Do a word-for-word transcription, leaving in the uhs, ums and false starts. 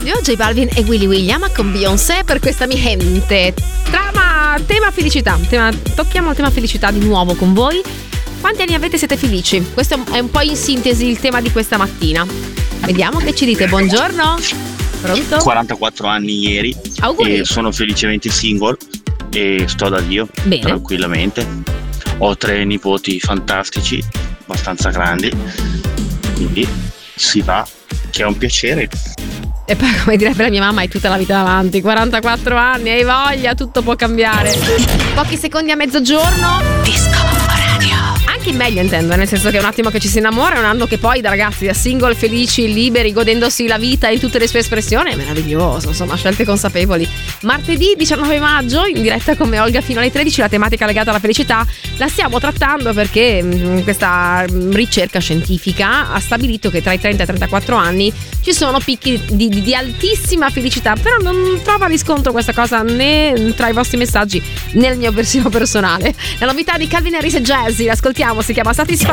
radio, J Balvin e Willy William con Beyoncé per questa mi gente. Trama, tema felicità, tema, tocchiamo il tema felicità di nuovo con voi. Quanti anni avete, siete felici? Questo è un po' in sintesi il tema di questa mattina. Vediamo che ci dite. Buongiorno. Pronto? quarantaquattro anni ieri. Auguri. E sono felicemente single e sto da Dio. Bene. Tranquillamente. Ho tre nipoti fantastici, abbastanza grandi, quindi si va, che è un piacere. E poi, come direbbe la mia mamma, hai tutta la vita davanti. quarantaquattro anni, hai voglia, tutto può cambiare. Pochi secondi a mezzogiorno. Disco Radio. Anche in meglio intendo, nel senso che è un attimo che ci si innamora, è un anno che poi da ragazzi, da single, felici, liberi, godendosi la vita in tutte le sue espressioni, è meraviglioso, insomma, scelte consapevoli. Martedì diciannove maggio, in diretta con me Olga fino alle tredici, la tematica legata alla felicità la stiamo trattando perché mh, questa ricerca scientifica ha stabilito che tra i trenta e i trentaquattro anni ci sono picchi di, di, di altissima felicità, però non trova riscontro questa cosa né tra i vostri messaggi né nel mio versione personale. La novità di Calvin Harris e Jazzy, l'ascoltiamo, si chiama Satisfaction.